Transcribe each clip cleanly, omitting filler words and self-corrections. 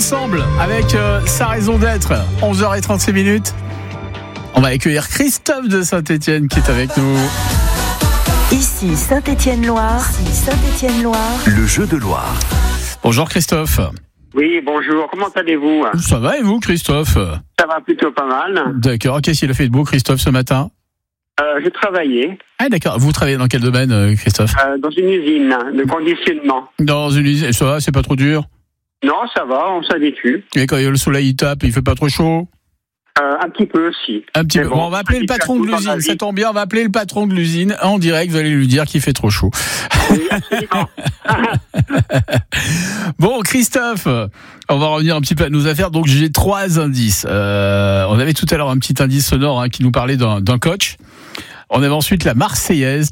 ensemble avec sa raison d'être. 11h36. On va accueillir Christophe de Saint-Étienne qui est avec nous. Ici Saint-Étienne-Loire. Le jeu de Loire. Bonjour Christophe. Oui, bonjour. Comment allez-vous ? Ça va et vous Christophe ? Ça va plutôt pas mal. D'accord. Qu'est-ce qu'il a fait de beau Christophe ce matin ? J'ai travaillé Ah d'accord. Vous travaillez dans quel domaine Christophe ? dans une usine de conditionnement. Dans une usine. Ça va, c'est pas trop dur ? Non, ça va, on s'habitue. Et quand le soleil il tape, il fait pas trop chaud ? Un petit peu aussi. Un petit peu. Bon, On va appeler le patron de l'usine. Ça tombe bien, on va appeler le patron de l'usine en direct. Vous allez lui dire qu'il fait trop chaud. Oui, absolument. Bon, Christophe, on va revenir un petit peu à nos affaires. Donc, j'ai 3 indices. On avait tout à l'heure un petit indice sonore qui nous parlait d'un coach. On avait ensuite la Marseillaise.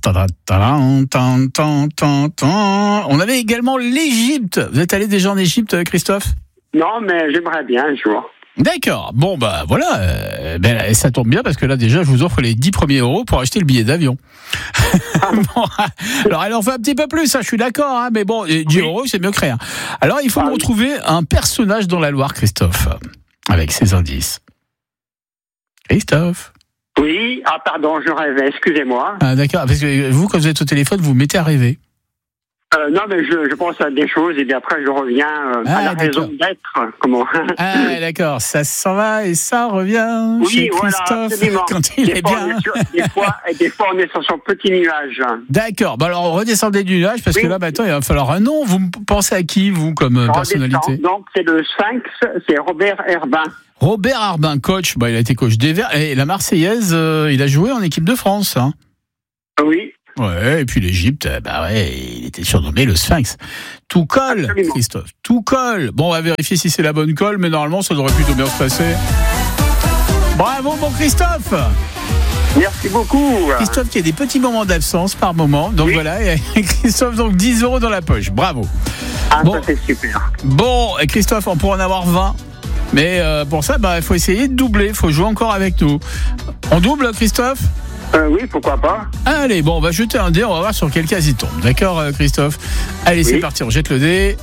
On avait également l'Égypte. Vous êtes allé déjà en Égypte, Christophe ? Non, mais j'aimerais bien un jour. D'accord. Bon, bah voilà. Ça tombe bien parce que là, déjà, je vous offre les 10 premiers euros pour acheter le billet d'avion. Bon, alors, elle en fait un petit peu plus, je suis d'accord, mais bon, 10 euros, c'est mieux que rien. Alors, il faut me retrouver un personnage dans la Loire, Christophe, avec ces indices. Christophe. Oui, pardon, je rêvais, excusez-moi. Ah, d'accord, parce que vous, quand vous êtes au téléphone, vous mettez à rêver. Non, mais je pense à des choses et puis après je reviens à la raison d'être. Comment ? Ah, d'accord, ça s'en va et ça revient chez Christophe quand il est bien. Des fois, on est sur son petit nuage. D'accord, bah alors redescendez du nuage parce que là, maintenant, il va falloir un nom. Vous pensez à qui, vous, comme personnalité ? Donc, c'est le Sphinx, c'est Robert Herbin. Robert Herbin, coach, il a été coach des Verts. Et la Marseillaise, il a joué en équipe de France. Oui. Ouais, et puis l'Égypte, il était surnommé le Sphinx. Tout colle, absolument. Christophe, tout colle. Bon, on va vérifier si c'est la bonne colle, mais normalement, ça devrait plutôt bien se passer. Bravo, bon Christophe. Merci beaucoup. Christophe qui a des petits moments d'absence par moment. Donc voilà, et Christophe, donc 10 euros dans la poche. Bravo. Ça c'est super. Bon, et Christophe, on pourrait en avoir 20. Mais pour ça, il faut essayer de doubler. Il faut jouer encore avec nous. On double, Christophe ? Oui, pourquoi pas. Allez, bon, on va jeter un dé, on va voir sur quel cas il tombe. D'accord, Christophe ? Allez, c'est parti, on jette le dé.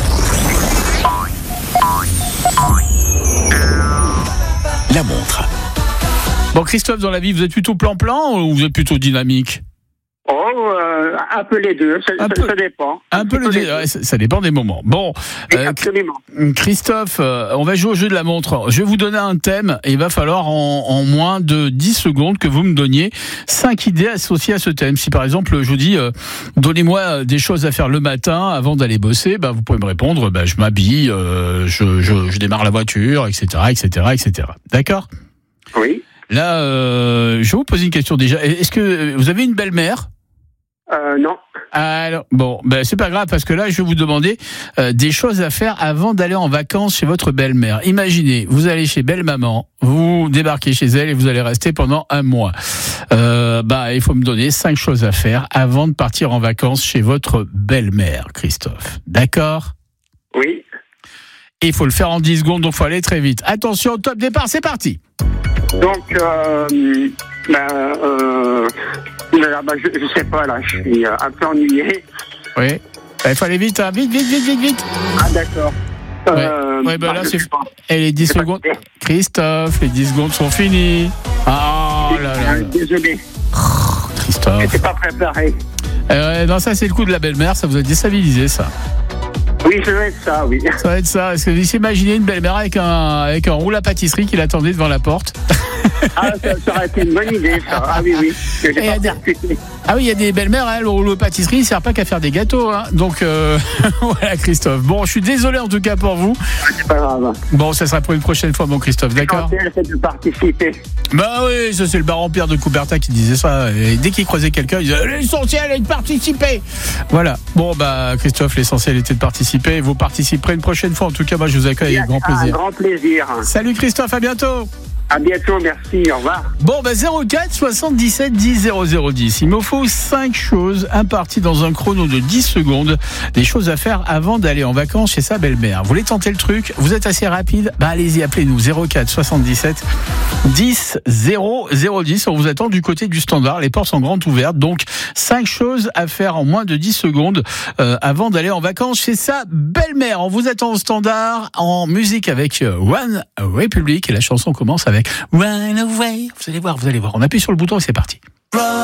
La montre. Bon, Christophe, dans la vie, vous êtes plutôt plan-plan ou vous êtes plutôt dynamique ? Un peu les deux, ça dépend. Un peu les deux, ça dépend des moments. Bon, absolument. Christophe, on va jouer au jeu de la montre. Je vais vous donner un thème et il va falloir en moins de 10 secondes que vous me donniez 5 idées associées à ce thème. Si par exemple, je vous dis, donnez-moi des choses à faire le matin avant d'aller bosser, vous pouvez me répondre, je m'habille, je démarre la voiture, etc., etc., etc. D'accord ? Oui. Là, je vais vous poser une question déjà. Est-ce que vous avez une belle-mère ? Non. Alors, bon, c'est pas grave parce que là, je vais vous demander des choses à faire avant d'aller en vacances chez votre belle-mère. Imaginez, vous allez chez belle-maman, vous débarquez chez elle et vous allez rester pendant 1 mois. Il faut me donner 5 choses à faire avant de partir en vacances chez votre belle-mère, Christophe. D'accord ? Oui. Et il faut le faire en 10 secondes, donc il faut aller très vite. Attention, top départ, c'est parti. Donc, je sais pas, là, je suis un peu ennuyé. Oui, il faut aller vite, vite. Ah, d'accord. Là, c'est... Et les 10 secondes... Christophe, les 10 secondes sont finies. Ah, là. Désolé. Christophe. J'étais pas préparé. Non, ça, c'est le coup de la belle-mère, ça vous a déstabilisé, ça. Oui, ça va être ça, oui. Ça va être ça. Est-ce que vous imaginez une belle-mère avec un roule à pâtisserie qui l'attendait devant la porte ? Ça aurait été une bonne idée, ça. Ah oui. Que j'ai pas percuté. Ah oui, il y a des belles-mères, le rouleau à pâtisserie, il ne sert pas qu'à faire des gâteaux. Donc, voilà, Christophe. Bon, je suis désolé en tout cas pour vous. C'est pas grave. Bon, ça sera pour une prochaine fois, mon Christophe, d'accord ? L'essentiel, c'est de participer. Oui, ça c'est le baron Pierre de Coubertin qui disait ça. Et dès qu'il croisait quelqu'un, il disait l'essentiel est de participer. Voilà. Bon, Christophe, l'essentiel était de participer. Vous participerez une prochaine fois. En tout cas, moi, je vous accueille avec grand plaisir. Un grand plaisir. Salut Christophe, à bientôt. À bientôt, merci, au revoir. Bon, 04 77 10 00 10. Il me faut 5 choses imparties dans un chrono de 10 secondes. Des choses à faire avant d'aller en vacances chez sa belle-mère. Vous voulez tenter le truc? Vous êtes assez rapide? Allez-y, appelez-nous 04 77 10 00 10. On vous attend du côté du standard. Les portes sont grandes ouvertes. Donc, 5 choses à faire en moins de 10 secondes avant d'aller en vacances chez sa belle-mère. On vous attend au standard en musique avec One Republic. Et la chanson commence avec Run Away. Vous allez voir. On appuie sur le bouton et c'est parti.